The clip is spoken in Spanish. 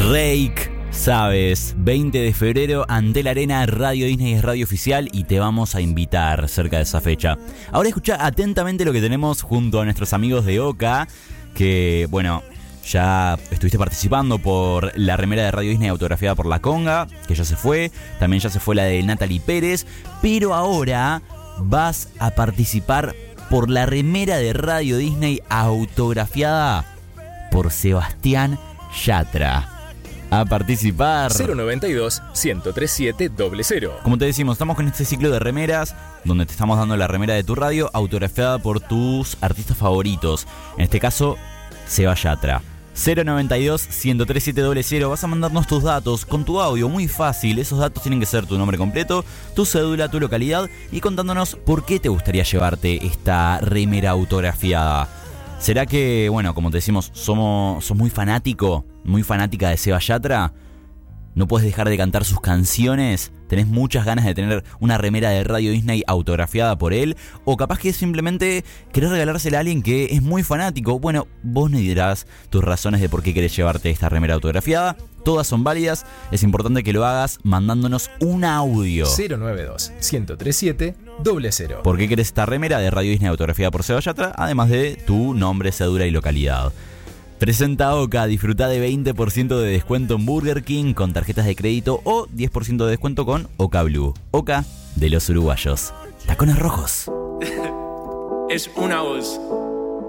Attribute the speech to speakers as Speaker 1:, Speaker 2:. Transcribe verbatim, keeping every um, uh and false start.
Speaker 1: Rake, sabes, veinte de febrero, Antel Arena, Radio Disney es radio oficial y te vamos a invitar cerca de esa fecha. Ahora escucha atentamente lo que tenemos junto a nuestros amigos de Oca, que, bueno, ya estuviste participando por la remera de Radio Disney autografiada por La Conga, que ya se fue, también ya se fue la de Natalie Pérez, pero ahora vas a participar por la remera de Radio Disney autografiada por Sebastián Yatra. A participar
Speaker 2: cero noventa y dos, ciento treinta y siete, cero cero.
Speaker 1: Como te decimos, estamos con este ciclo de remeras donde te estamos dando la remera de tu radio autografiada por tus artistas favoritos. En este caso, Seba Yatra. cero noventa y dos, ciento treinta y siete, cero cero. Vas a mandarnos tus datos con tu audio, muy fácil. Esos datos tienen que ser tu nombre completo, tu cédula, tu localidad y contándonos por qué te gustaría llevarte esta remera autografiada. ¿Será que, bueno, como te decimos, somos, sos muy fanático, muy fanática de Seba Yatra? ¿No puedes dejar de cantar sus canciones? ¿Tenés muchas ganas de tener una remera de Radio Disney autografiada por él? ¿O capaz que simplemente querés regalársela a alguien que es muy fanático? Bueno, vos me dirás tus razones de por qué querés llevarte esta remera autografiada. Todas son válidas. Es importante que lo hagas mandándonos un audio.
Speaker 2: cero noventa y dos, ciento treinta y siete, cero cero.
Speaker 1: ¿Por qué querés esta remera de Radio Disney autografiada por Seba Yatra? Además de tu nombre, cédula y localidad. Presenta Oca, disfruta de veinte por ciento de descuento en Burger King con tarjetas de crédito o diez por ciento de descuento con Oca Blue. Oca, de los uruguayos. Tacones rojos.
Speaker 3: Es una voz.